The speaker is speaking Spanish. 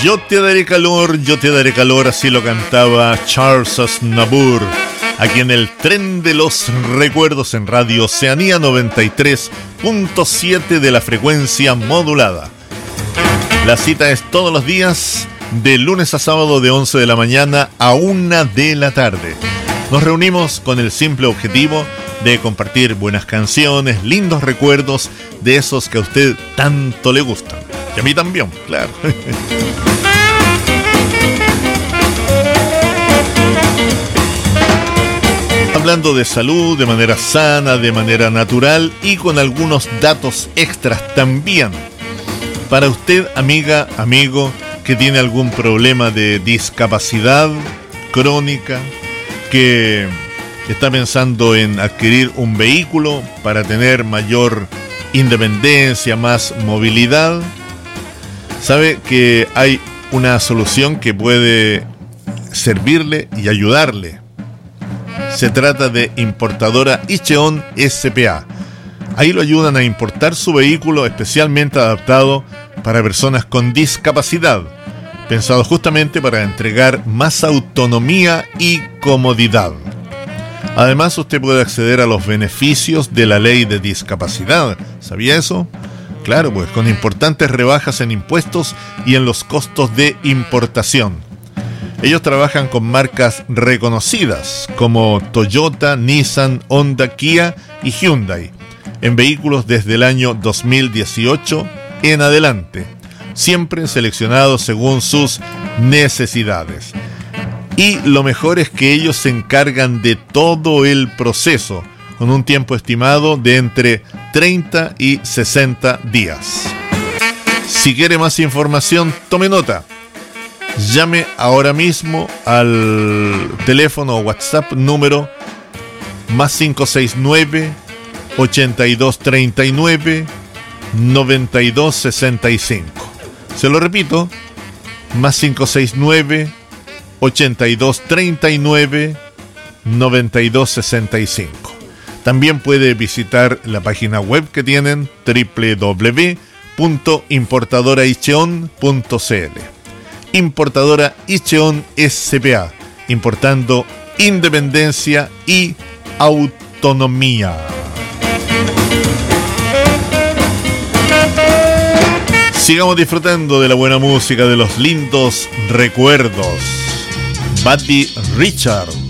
yo te daré calor, así lo cantaba Charles Aznavour, aquí en el tren de los recuerdos en Radio Oceanía 93.7 de la frecuencia modulada. La cita es todos los días, de lunes a sábado, de 11 de la mañana a 1 de la tarde. Nos reunimos con el simple objetivo de compartir buenas canciones, lindos recuerdos de esos que a usted tanto le gustan. Y a mí también, claro. Hablando de salud, de manera sana, de manera natural y con algunos datos extras también. Para usted, amiga, amigo, que tiene algún problema de discapacidad crónica, que está pensando en adquirir un vehículo para tener mayor independencia, más movilidad, sabe que hay una solución que puede servirle y ayudarle. Se trata de Importadora Icheon S.p.A. Ahí lo ayudan a importar su vehículo especialmente adaptado para personas con discapacidad, pensado justamente para entregar más autonomía y comodidad. Además, usted puede acceder a los beneficios de la ley de discapacidad. ¿Sabía eso? Claro, pues con importantes rebajas en impuestos y en los costos de importación. Ellos trabajan con marcas reconocidas como Toyota, Nissan, Honda, Kia y Hyundai, en vehículos desde el año 2018 en adelante, siempre seleccionados según sus necesidades. Y lo mejor es que ellos se encargan de todo el proceso, con un tiempo estimado de entre 30 y 60 días. Si quiere más información, tome nota. Llame ahora mismo al teléfono o WhatsApp número +569 8239 9265. Se lo repito, +569 8239 9265. También puede visitar la página web que tienen, www.importadoraicheon.cl. Importadora Icheon S.p.A., importando independencia y autonomía. Sigamos disfrutando de la buena música, de los lindos recuerdos. Buddy Richard.